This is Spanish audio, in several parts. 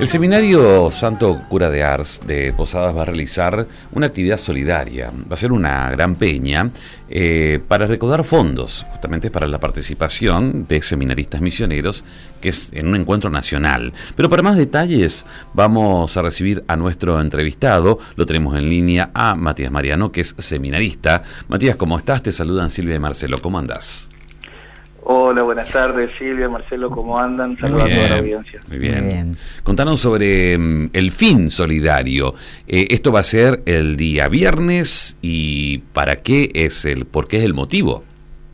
El Seminario Santo Cura de Ars de Posadas va a realizar una actividad solidaria. Va a ser una gran peña para recaudar fondos, justamente para la participación de seminaristas misioneros, que es en un encuentro nacional. Pero para más detalles vamos a recibir a nuestro entrevistado. Lo tenemos en línea a Matías Mariano, que es seminarista. Matías, ¿cómo estás? Te saludan Silvia y Marcelo. ¿Cómo andás? Hola, buenas tardes, Silvia, Marcelo, ¿cómo andan? Saludos a toda la audiencia. Muy bien. Contanos sobre el fin solidario. Esto va a ser el día viernes, y ¿para qué es por qué es el motivo?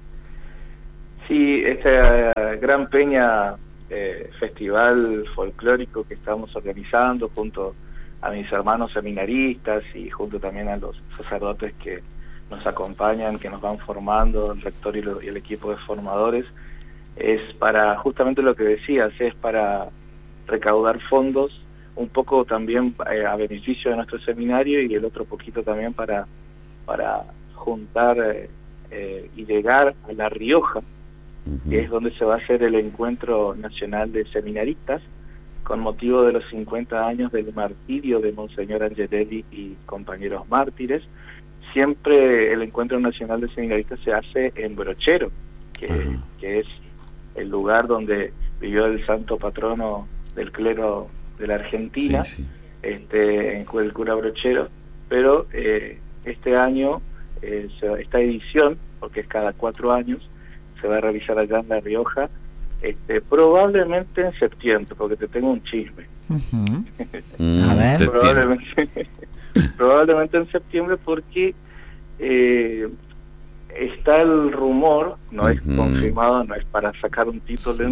Sí, esta gran peña, festival folclórico que estamos organizando junto a mis hermanos seminaristas y junto también a los sacerdotes que nos acompañan, que nos van formando, el rector y el equipo de formadores, es para justamente lo que decías, es para recaudar fondos, un poco también a beneficio de nuestro seminario y el otro poquito también para juntar y llegar a La Rioja, que es donde se va a hacer el encuentro nacional de seminaristas, con motivo de los 50 años del martirio de Monseñor Angelelli y compañeros mártires. Siempre el Encuentro Nacional de Seminaristas se hace en Brochero, que es el lugar donde vivió el santo patrono del clero de la Argentina, el cura Brochero, pero este año, esta edición, porque es cada 4 años, se va a realizar allá en La Rioja, probablemente en septiembre, porque te tengo un chisme. A ver. Probablemente en septiembre, porque está el rumor, no es confirmado, no es para sacar un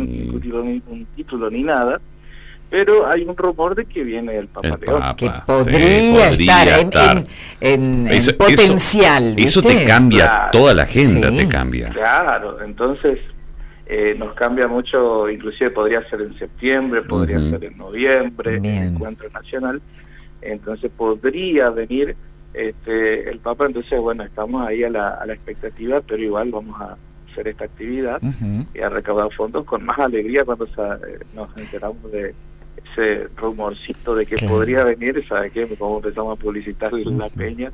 título ni nada, pero hay un rumor de que viene el Papa León. Que podría estar en potencial. Eso te cambia toda la agenda, te cambia. Claro, entonces nos cambia mucho, inclusive podría ser en septiembre, podría ser en noviembre, el encuentro nacional, entonces podría venir el Papa. Entonces bueno, estamos ahí a la expectativa, pero igual vamos a hacer esta actividad y a recaudar fondos con más alegría cuando nos enteramos de ese rumorcito de que podría venir. ¿Sabe qué? Como empezamos a publicitar la peña,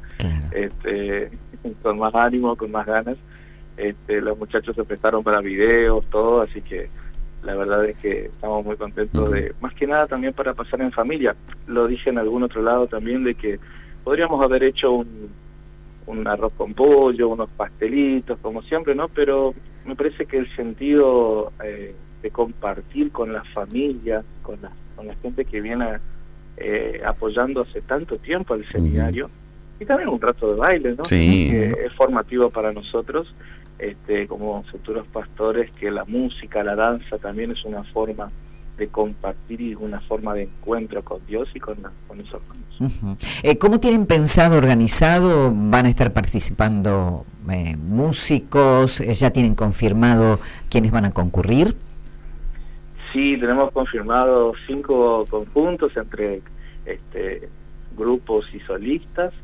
con más ánimo, con más ganas. Los muchachos se prestaron para videos, todo, así que la verdad es que estamos muy contentos de, más que nada también para pasar en familia. Lo dije en algún otro lado también, de que podríamos haber hecho un arroz con pollo, unos pastelitos, como siempre, ¿no? Pero me parece que el sentido de compartir con la familia, con la gente que viene apoyando hace tanto tiempo al seminario, y también un rato de baile, ¿no? Sí. Es formativo para nosotros, como futuros pastores, que la música, la danza también es una forma de compartir y una forma de encuentro con Dios y con los hermanos. ¿Cómo tienen pensado, organizado? ¿Van a estar participando músicos? ¿Ya tienen confirmado quiénes van a concurrir? Sí, tenemos confirmado 5 conjuntos entre grupos y solistas.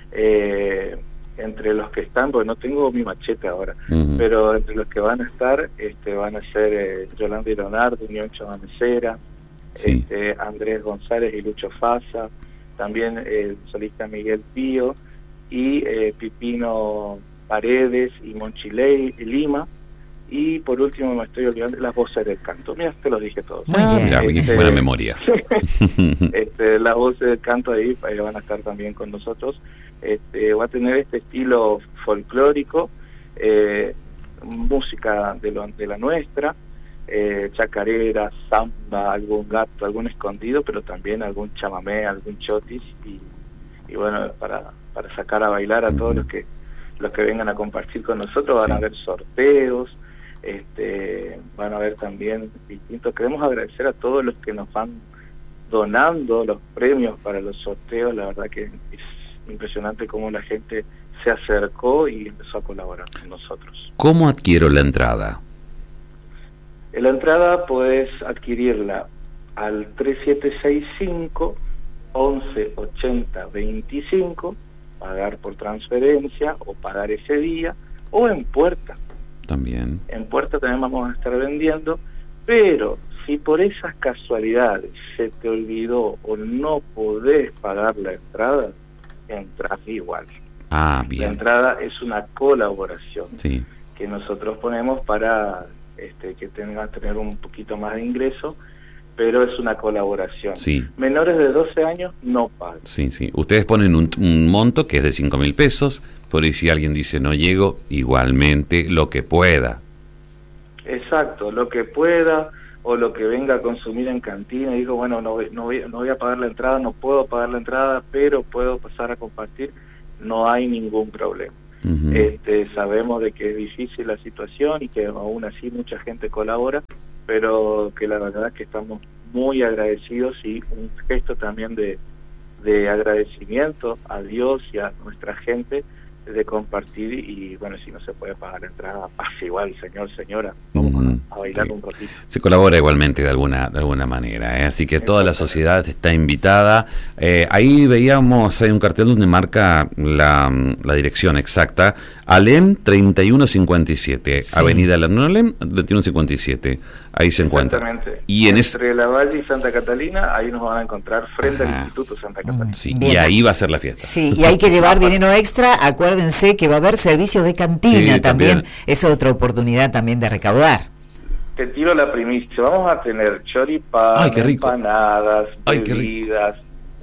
Entre los que están, porque no tengo mi machete ahora, pero entre los que van a estar van a ser Yolanda y Leonardo, Unión Chamanecera, Andrés González y Lucho Faza, también el solista Miguel Pío y Pipino Paredes y Monchiley y Lima, y por último me estoy olvidando las voces del canto. Mira, te lo dije todo. Mira, buena memoria. Las voces del canto ahí van a estar también con nosotros. Va a tener este estilo folclórico, música de la nuestra, chacarera, samba, algún gato, algún escondido, pero también algún chamamé, algún chotis, y bueno, para sacar a bailar a todos los que vengan a compartir con nosotros. Van a haber sorteos, van a haber también distintos. Queremos agradecer a todos los que nos van donando los premios para los sorteos. La verdad que es impresionante cómo la gente se acercó y empezó a colaborar con nosotros. ¿Cómo adquiero la entrada? La entrada puedes adquirirla al 3765 11 80 25, pagar por transferencia o pagar ese día, o en puerta. También. En puerta también vamos a estar vendiendo, pero Si por esas casualidades se te olvidó o no podés pagar la entrada, entras igual. Ah, bien. La entrada es una colaboración Sí. que nosotros ponemos para que tengan tener un poquito más de ingreso, pero es una colaboración. Sí. Menores de 12 años no pagan. Sí, sí. Ustedes ponen un monto que es de 5.000 pesos, por ahí si alguien dice no llego, igualmente lo que pueda. Exacto, lo que pueda o lo que venga a consumir en cantina. Y digo, bueno, no voy a pagar la entrada, no puedo pagar la entrada, pero puedo pasar a compartir, no hay ningún problema. Uh-huh. Sabemos de que es difícil la situación y que aún así mucha gente colabora, pero que la verdad es que estamos muy agradecidos y un gesto también de agradecimiento a Dios y a nuestra gente de compartir. Y bueno, si no se puede pagar la entrada, pasa igual, señor, señora, vamos a bailar un ratito. Se colabora igualmente de alguna manera, ¿eh? Así que toda la sociedad está invitada. Ahí veíamos, hay un cartel donde marca la dirección exacta, Alem 3157, sí. Avenida Alem 3157, ahí se encuentra. Exactamente. Y entre La Valle y Santa Catalina, ahí nos van a encontrar frente al Instituto Santa Catalina. Sí, y ahí va a ser la fiesta. Sí, y hay que llevar dinero extra, acuérdense que va a haber servicios de cantina, sí, también es otra oportunidad también de recaudar. Te tiro la primicia, vamos a tener choripán, empanadas, bebidas,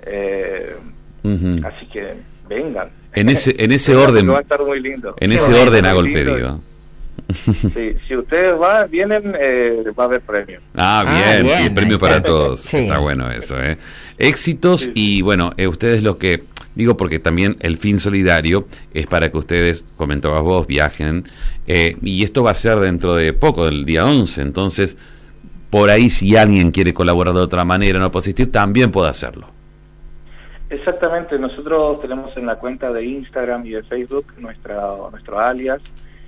así que vengan. En ese orden, va a estar muy lindo. En ese orden hago el pedido. Sí, si ustedes vienen, va a haber premio. Bien, y premio para todos. Sí. Está bueno eso, Éxitos, sí. Y bueno, ustedes lo que digo, porque también el fin solidario es para que ustedes, comentabas vos, viajen, y esto va a ser dentro de poco, del día 11, entonces por ahí si alguien quiere colaborar de otra manera, no puede asistir, también puede hacerlo. Exactamente, nosotros tenemos en la cuenta de Instagram y de Facebook nuestro alias,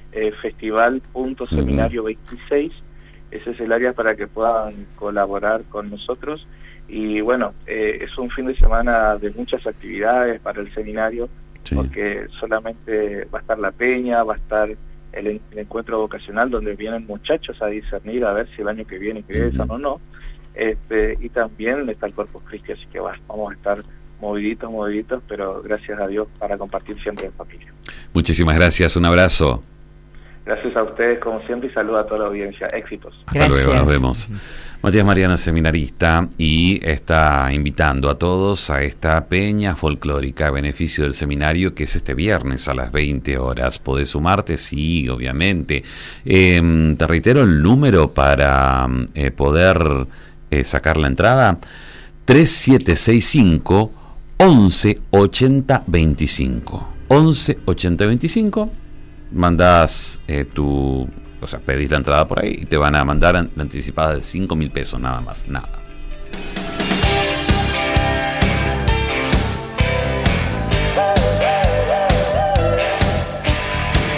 festival.seminario26, ese es el área para que puedan colaborar con nosotros. Y bueno, es un fin de semana de muchas actividades para el seminario, sí. Porque solamente va a estar la peña, va a estar el encuentro vocacional donde vienen muchachos a discernir a ver si el año que viene ingresan o no, y también está el Corpus Christi, así que vamos a estar moviditos, pero gracias a Dios para compartir siempre en familia. Muchísimas gracias, un abrazo. Gracias a ustedes como siempre y saludos a toda la audiencia, éxitos. Hasta luego, nos vemos. Matías Mariano es seminarista y está invitando a todos a esta peña folclórica a beneficio del seminario, que es este viernes a las 20 horas. ¿Podés sumarte? Sí, obviamente. Te reitero el número para poder sacar la entrada: 3765 11 80 25. 11 80 25. Mandás pedís la entrada por ahí y te van a mandar la anticipada de 5.000 pesos, nada más, nada.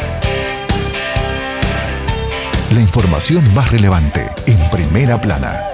La información más relevante en Primera Plana.